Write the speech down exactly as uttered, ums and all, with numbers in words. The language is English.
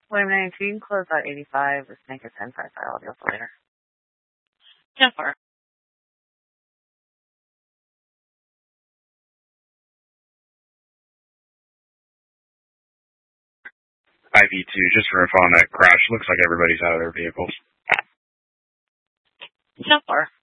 William nineteen, close out eighty-five, let's make a ten five five, I'll deal for later. ten four. I V two, just for a on that crash, looks like everybody's out of their vehicles. ten four.